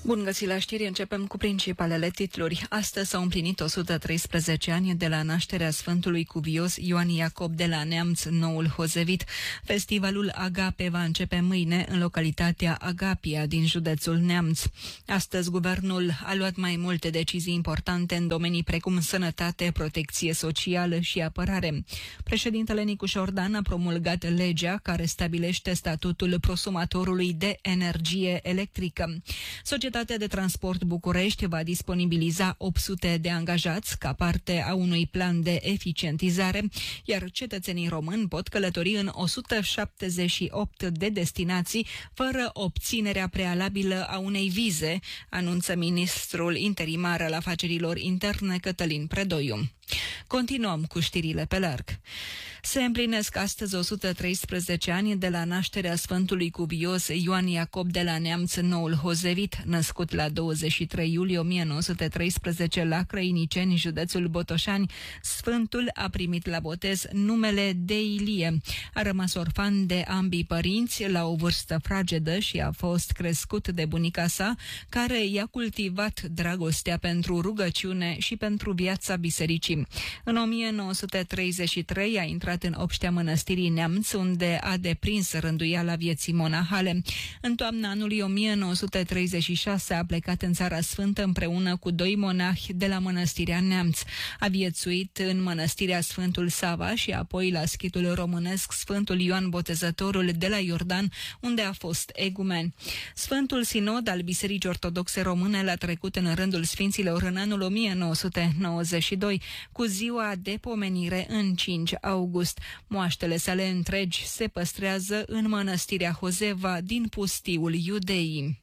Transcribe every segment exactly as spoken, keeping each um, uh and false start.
Bun găsit la știri, începem cu principalele titluri. Astăzi s-au împlinit o sută treisprezece ani de la nașterea Sfântului Cuvios Ioan Iacob de la Neamț, noul Hozevit. Festivalul Agape va începe mâine în localitatea Agapia din județul Neamț. Astăzi guvernul a luat mai multe decizii importante în domenii precum sănătate, protecție socială și apărare. Președintele Nicu Șordan a promulgat legea care stabilește statutul prosumatorului de energie electrică. Societatea de Transport București va disponibiliza opt sute de angajați ca parte a unui plan de eficientizare, iar cetățenii români pot călători în o sută șaptezeci și opt de destinații fără obținerea prealabilă a unei vize, anunță ministrul interimar al afacerilor interne Cătălin Predoiu. Continuăm cu știrile pe larg. Se împlinesc astăzi o sută treisprezece ani de la nașterea Sfântului Cuvios Ioan Iacob de la Neamț, noul Hozevit, născut la douăzeci și trei iulie o mie nouă sute treisprezece la Crăiniceni, județul Botoșani. Sfântul a primit la botez numele de Ilie. A rămas orfan de ambii părinți la o vârstă fragedă și a fost crescut de bunica sa, care i-a cultivat dragostea pentru rugăciune și pentru viața bisericii. În o mie nouă sute treizeci și trei a intrat în obștea mănăstirii Neamț, unde a deprins rânduiala vieții monahale. În toamna anului o mie nouă sute treizeci și șase a plecat în Țara Sfântă împreună cu doi monahi de la mănăstirea Neamț. A viețuit în mănăstirea Sfântul Sava și apoi la schitul românesc Sfântul Ioan Botezătorul de la Iordan, unde a fost egumen. Sfântul Sinod al Bisericii Ortodoxe Române l-a trecut în rândul sfinților în anul o mie nouă sute nouăzeci și doi, cu ziua de pomenire în cinci august. Moaștele sale întregi se păstrează în mănăstirea Hozeva din pustiul Iudeii.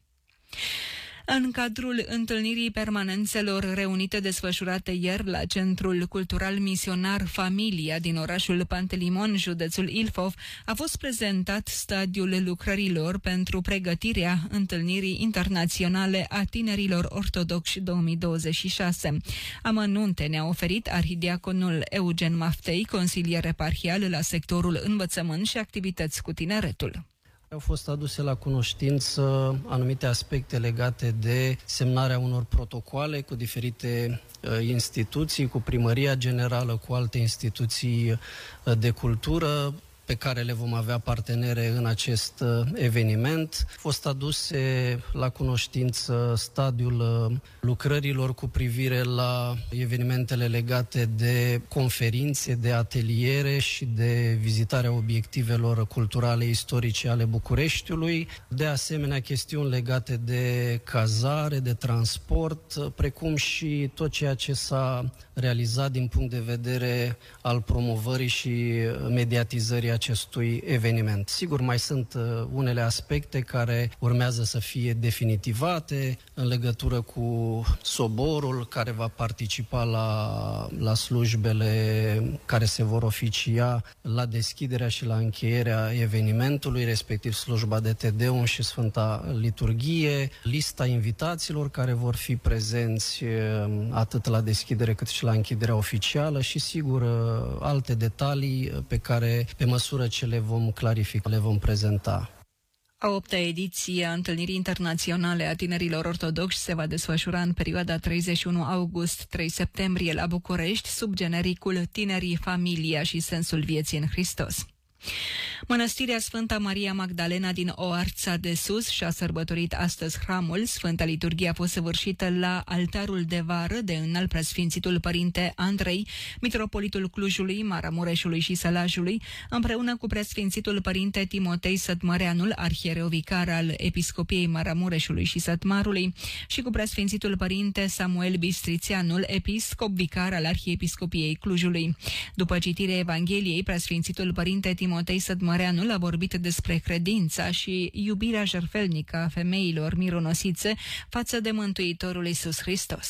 În cadrul întâlnirii permanențelor reunite desfășurate ieri la Centrul Cultural Misionar Familia din orașul Pantelimon, județul Ilfov, a fost prezentat stadiul lucrărilor pentru pregătirea întâlnirii internaționale a tinerilor ortodoxi două mii douăzeci și șase. Amănunte ne-a oferit arhidiaconul Eugen Maftei, consilier eparhial la sectorul învățământ și activități cu tineretul. Au fost aduse la cunoștință anumite aspecte legate de semnarea unor protocoale cu diferite uh, instituții, cu Primăria Generală, cu alte instituții uh, de cultură, pe care le vom avea partenere în acest uh, eveniment. Au fost aduse la cunoștință stadiul uh, lucrărilor cu privire la evenimentele legate de conferințe, de ateliere și de vizitarea obiectivelor culturale istorice ale Bucureștiului. De asemenea, chestiuni legate de cazare, de transport, precum și tot ceea ce s-a realizat din punct de vedere al promovării și mediatizării acestui eveniment. Sigur, mai sunt unele aspecte care urmează să fie definitivate în legătură cu soborul care va participa la, la slujbele care se vor oficia la deschiderea și la încheierea evenimentului, respectiv slujba de Te Deum și Sfânta Liturghie, lista invitaților care vor fi prezenți atât la deschidere cât și la închiderea oficială și, sigur, alte detalii pe care, pe măsură ce le vom clarifica, le vom prezenta. A opta ediție a întâlnirii internaționale a tinerilor ortodoxi se va desfășura în perioada treizeci și unu august - trei septembrie la București, sub genericul Tinerii, Familia și sensul vieții în Hristos. Mănăstirea Sfânta Maria Magdalena din Oarța de Sus și-a sărbătorit astăzi hramul. Sfânta Liturghie a fost săvârșită la altarul de vară de înalt preasfințitul Părinte Andrei, mitropolitul Clujului, Maramureșului și Sălajului, împreună cu preasfințitul Părinte Timotei Sătmăreanul, arhiereu vicar al Episcopiei Maramureșului și Sătmarului, și cu preasfințitul Părinte Samuel Bistrițeanul, episcop vicar al Arhiepiscopiei Clujului. După citirea Evangheliei, preasfințitul Părinte Timotei Sătmăreanul a vorbit despre credința și iubirea jertfelnică a femeilor mironosițe față de Mântuitorul Iisus Hristos.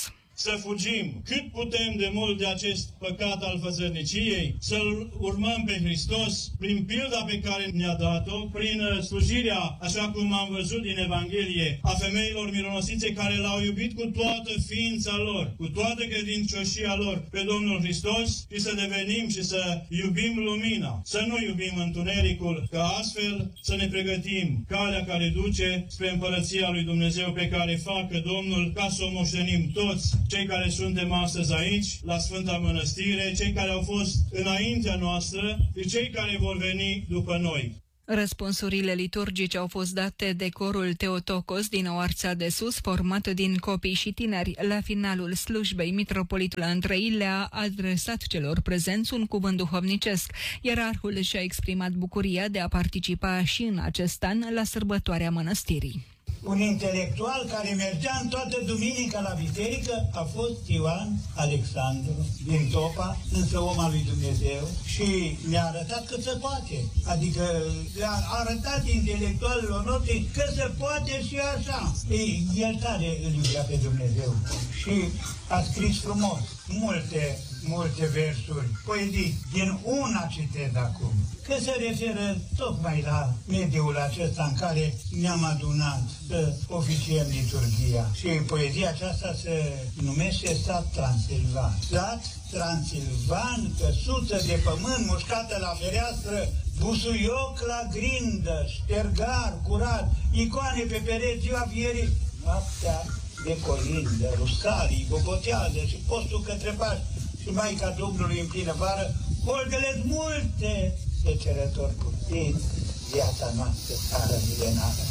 să fugim cât putem de mult de acest păcat al fățărniciei, să-L urmăm pe Hristos prin pilda pe care ne-a dat-o, prin slujirea, așa cum am văzut din Evanghelie, a femeilor mironosițe care L-au iubit cu toată ființa lor, cu toată credincioșia lor pe Domnul Hristos și să devenim și să iubim lumina, să nu iubim întunericul, ca astfel să ne pregătim calea care duce spre împărăția lui Dumnezeu pe care facă Domnul, ca să o moștenim toți cei care suntem astăzi aici, la Sfânta Mănăstire, cei care au fost înaintea noastră și cei care vor veni după noi. Răspunsurile liturgice au fost date de corul Teotocos din Oarța de Sus, format din copii și tineri. La finalul slujbei, mitropolitul Andrei le-a adresat celor prezenți un cuvânt duhovnicesc. Ierarhul și-a exprimat bucuria de a participa și în acest an la sărbătoarea mănăstirii. Un intelectual care mergea în toată duminica la biserică a fost Ioan Alexandru din Topa, însă om al lui Dumnezeu, și ne-a arătat că se poate. Adică a arătat intelectualilor noștri că se poate și așa. Ei, el tare îl iubea pe Dumnezeu și a scris frumos multe, multe versuri, poezii. Din una citez acum, că se referă tocmai la mediul acesta în care ne-am adunat să oficiem liturghia. Și poezia aceasta se numește Sat Transilvan. Sat Transilvan, căsuță de pământ mușcată la fereastră, busuioc la grindă, ștergar curat, icoane pe pereți ziua vierii, noaptea de colindă, rusalii, bobotează și postul către Paști și Maica Domnului în plină vară, holgăle multe de cerători puțin, viața noastră țară milenară.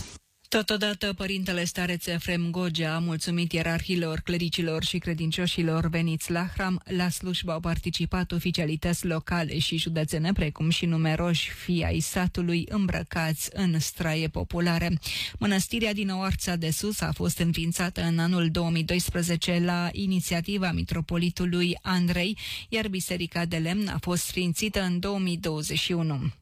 Totodată, părintele stareț Efrem Gogea a mulțumit ierarhilor, clericilor și credincioșilor veniți la hram. La slujbă au participat oficialități locale și județene, precum și numeroși fii ai satului îmbrăcați în straie populare. Mănăstirea din Oarța de Sus a fost înființată în anul două mii doisprezece la inițiativa mitropolitului Andrei, iar Biserica de Lemn a fost sfințită în două mii douăzeci și unu.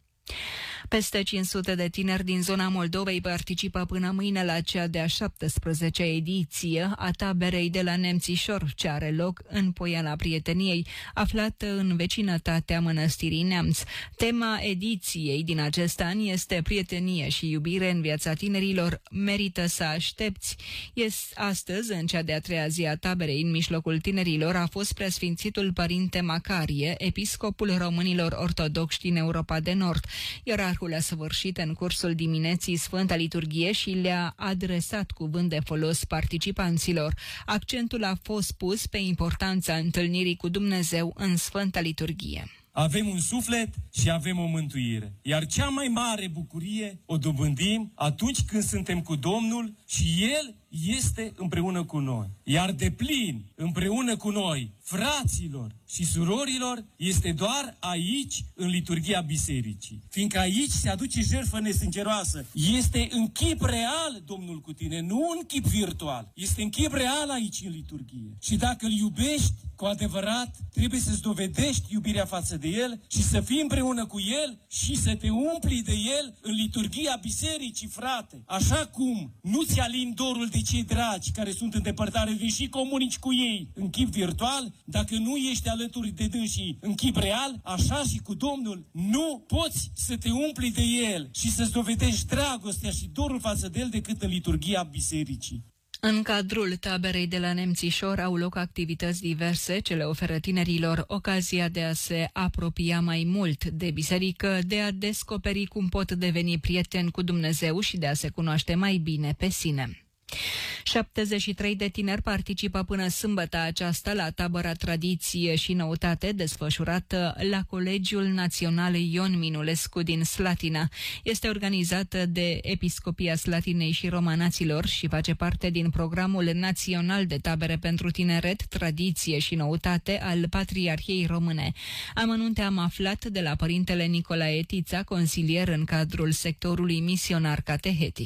Peste cinci sute de tineri din zona Moldovei participă până mâine la cea de-a șaptesprezecea ediție a taberei de la Nemțișor, ce are loc în Poiana Prieteniei, aflată în vecinătatea Mănăstirii Neamț. Tema ediției din acest an este prietenie și iubire în viața tinerilor. Merită să aștepți. Este astăzi, în cea de-a treia zi a taberei, în mijlocul tinerilor, a fost preasfințitul Părinte Macarie, episcopul românilor ortodoxi din Europa de Nord. Ierarhul a săvârșit în cursul dimineții Sfânta Liturghie și le-a adresat cuvânt de folos participanților. Accentul a fost pus pe importanța întâlnirii cu Dumnezeu în Sfânta Liturghie. Avem un suflet și avem o mântuire. Iar cea mai mare bucurie o dobândim atunci când suntem cu Domnul și El este împreună cu noi. Iar deplin împreună cu noi, fraților și surorilor, este doar aici, în liturghia bisericii. Fiindcă aici se aduce jertfă nesângeroasă. Este în chip real Domnul cu tine, nu în chip virtual. Este în chip real aici în liturghie. Și dacă îl iubești cu adevărat, trebuie să-ți dovedești iubirea față de El și să fii împreună cu El și să te umpli de El în liturghia bisericii, frate. Așa cum nu ți alini dorul de cei dragi care sunt în depărtare, vii și comunici cu ei în chip virtual, dacă nu ești alături de dânsii în chip real, așa și cu Domnul, nu poți să te umpli de El și să-ți dovedești dragostea și dorul față de El decât în liturghia bisericii. În cadrul taberei de la Nemțișor au loc activități diverse ce le oferă tinerilor ocazia de a se apropia mai mult de biserică, de a descoperi cum pot deveni prieteni cu Dumnezeu și de a se cunoaște mai bine pe sine. șaptezeci și trei de tineri participă până sâmbătă aceasta la tabăra Tradiție și Noutate desfășurată la Colegiul Național Ion Minulescu din Slatina. Este organizată de Episcopia Slatinei și Romanaților și face parte din programul național de tabere pentru tineret, tradiție și noutate al Patriarhiei Române. Amănunte am aflat de la părintele Nicolae Tița, consilier în cadrul sectorului misionar catehetic.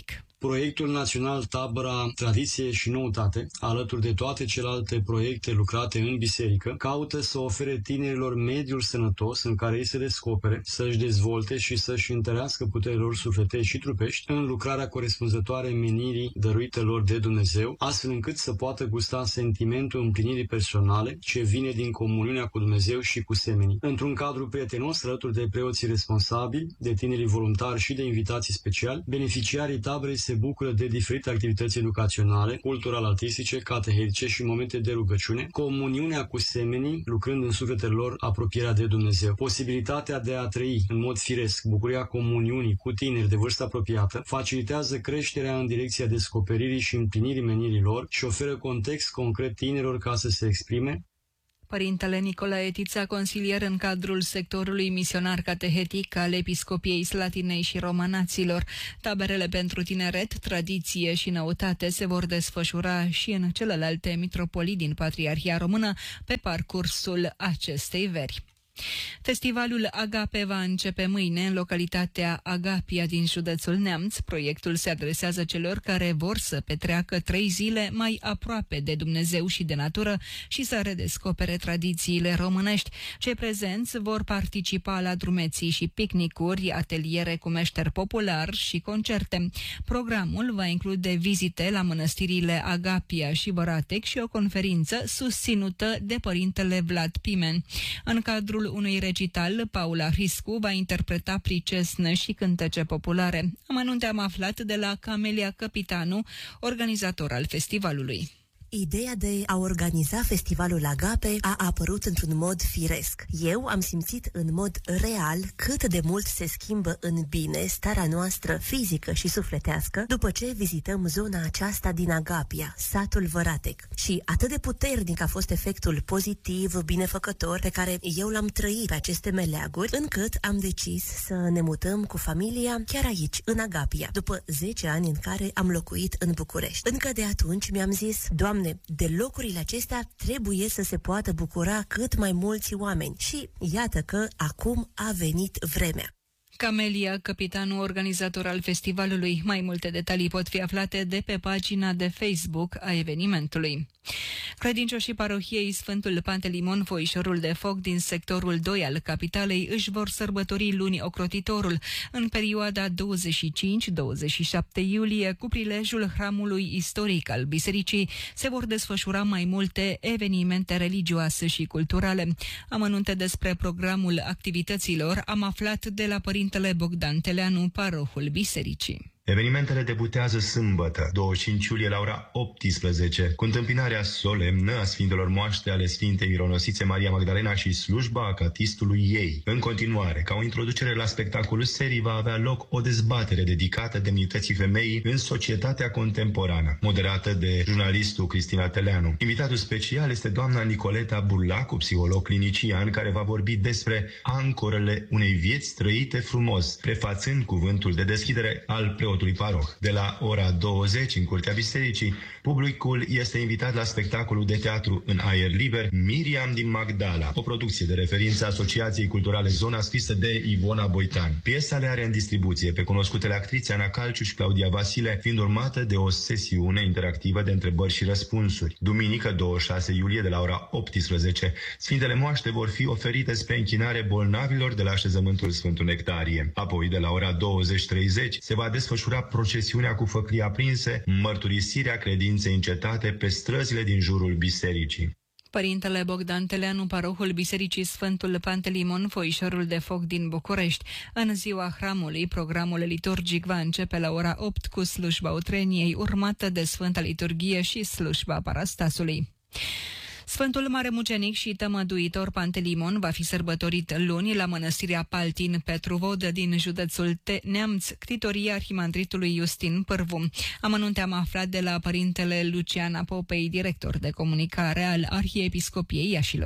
Proiectul național Tabăra Tradiție și Noutate, alături de toate celelalte proiecte lucrate în biserică, caută să ofere tinerilor mediul sănătos în care ei se descopere, să-și dezvolte și să-și întărească puterile lor sufletești și trupești în lucrarea corespunzătoare menirii dăruite lor de Dumnezeu, astfel încât să poată gusta sentimentul împlinirii personale ce vine din comuniunea cu Dumnezeu și cu semenii. Într-un cadru prietenos, alături de preoții responsabili, de tinerii voluntari și de invitații speciali, beneficiarii taberei se bucură de diferite activități educaționale, cultural-artistice, catehetice și momente de rugăciune, comuniunea cu semenii, lucrând în sufletele lor apropierea de Dumnezeu. Posibilitatea de a trăi în mod firesc bucuria comuniunii cu tineri de vârstă apropiată facilitează creșterea în direcția descoperirii și împlinirii menirii lor și oferă context concret tinerilor ca să se exprime. Părintele Nicolae Tița, consilier în cadrul sectorului misionar catehetic al Episcopiei Slatinei și Romanaților. Taberele pentru tineret, tradiție și noutate se vor desfășura și în celelalte mitropolii din Patriarhia Română pe parcursul acestei veri. Festivalul Agape va începe mâine în localitatea Agapia din județul Neamț. Proiectul se adresează celor care vor să petreacă trei zile mai aproape de Dumnezeu și de natură și să redescopere tradițiile românești. Cei prezenți vor participa la drumeții și picnicuri, ateliere cu meșter popular și concerte. Programul va include vizite la mănăstirile Agapia și Văratec și o conferință susținută de părintele Vlad Pimen. În cadrul unui recital, Paula Hriscu va interpreta pricesne și cântece populare. Amănunte am aflat de la Camelia Căpitanu, organizator al festivalului. Ideea de a organiza festivalul Agape a apărut într-un mod firesc. Eu am simțit în mod real cât de mult se schimbă în bine starea noastră fizică și sufletească după ce vizităm zona aceasta din Agapia, satul Văratec. Și atât de puternic a fost efectul pozitiv, binefăcător pe care eu l-am trăit pe aceste meleaguri, încât am decis să ne mutăm cu familia chiar aici, în Agapia, după zece ani în care am locuit în București. Încă de atunci mi-am zis, Doamne, de locurile acestea trebuie să se poată bucura cât mai mulți oameni și iată că acum a venit vremea. Camelia Căpitanu, organizator al festivalului. Mai multe detalii pot fi aflate de pe pagina de Facebook a evenimentului. Credincioșii parohiei Sfântul Pantelimon, Foișorul de Foc din sectorul doi al capitalei își vor sărbători luni ocrotitorul în perioada douăzeci și cinci douăzeci și șapte iulie. Cu prilejul hramului istoric al bisericii se vor desfășura mai multe evenimente religioase și culturale. Amănunte despre programul activităților am aflat de la părintele Bogdan Teleanu, parohul bisericii. Evenimentele debutează sâmbătă, douăzeci și cinci iulie la ora optsprezece, cu întâmpinarea solemnă a Sfintelor Moaște ale Sfintei Mironosițe Maria Magdalena și slujba acatistului ei. În continuare, ca o introducere la spectacolul serii, va avea loc o dezbatere dedicată demnității femeii în societatea contemporană, moderată de jurnalistul Cristina Teleanu. Invitatul special este doamna Nicoleta Burlacu, psiholog clinician, care va vorbi despre ancorele unei vieți trăite frumos, prefațând cuvântul de deschidere al preotului paroh. De la ora douăzeci, în curtea bisericii, publicul este invitat la spectacolul de teatru în aer liber Miriam din Magdala, o producție de referință a Asociației Culturale Zona, scrisă de Ivona Boitan. Piesa le are în distribuție pe cunoscutele actrițe Ana Calciu și Claudia Vasile, fiind urmată de o sesiune interactivă de întrebări și răspunsuri. Duminică, douăzeci și șase iulie, de la ora optsprezece, Sfintele Moaște vor fi oferite spre închinare bolnavilor de la așezământul Sfântul Nectarie. Apoi, de la ora douăzeci treizeci, se va desfășura procesiunea cu făclii aprinse, mărturisirea credinței încetate pe străzile din jurul bisericii. Părintele Bogdan Teleanu, parohul Bisericii Sfântul Pantelimon, Foișorul de Foc din București. În ziua hramului, programul liturgic va începe la ora opt cu slujba utreniei, urmată de Sfânta Liturghie și slujba Parastasului. Sfântul Maremucenic și tămăduitor Pantelimon va fi sărbătorit luni la mănăstirea Paltin Petru Vodă din județul Neamț, ctitoria arhimandritului Justin Pârvu. Amănunte am aflat de la părintele Lucian Apopei, director de comunicare al Arhiepiscopiei Iașilor.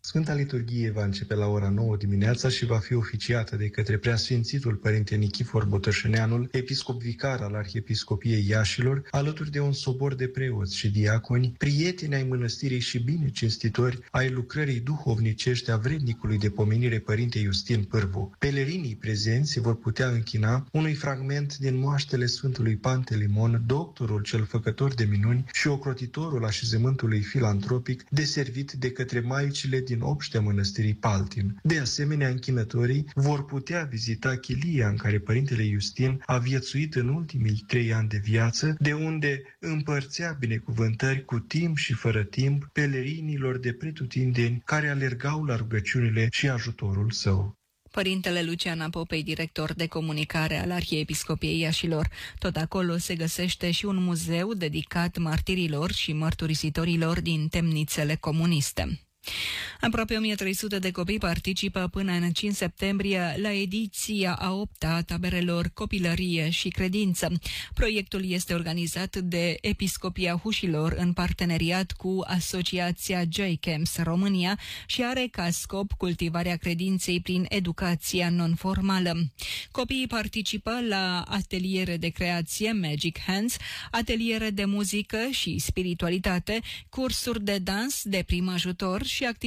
Sfânta Liturghie va începe la ora nouă dimineața și va fi oficiată de către Preasfințitul Părinte Nichifor Botășâneanul, episcop vicar al Arhiepiscopiei Iașilor, alături de un sobor de preoți și diaconi, prieteni ai mănăstirii și binecinstitori ai lucrării duhovnicești a vrednicului de pomenire Părinte Iustin Pârvu. Pelerinii prezenți se vor putea închina unui fragment din moaștele Sfântului Pantelimon, doctorul cel făcător de minuni și ocrotitorul așezământului filantropic, deservit de către maicile din obștea mănăstirii Paltin. De asemenea, închinătorii vor putea vizita chilia în care Părintele Iustin a viețuit în ultimii trei ani de viață, de unde împărțea binecuvântări cu timp și fără timp pelerinilor de pretutindeni care alergau la rugăciunile și ajutorul său. Părintele Lucian Apopei, director de comunicare al Arhiepiscopiei Iașilor. Tot acolo se găsește și un muzeu dedicat martirilor și mărturisitorilor din temnițele comuniste. Aproape o mie trei sute de copii participă până în cinci septembrie la ediția a opta a taberelor Copilărie și Credință. Proiectul este organizat de Episcopia Hușilor în parteneriat cu Asociația J-Camps România și are ca scop cultivarea credinței prin educația non-formală. Copiii participă la ateliere de creație Magic Hands, ateliere de muzică și spiritualitate, cursuri de dans, de prim ajutor și activități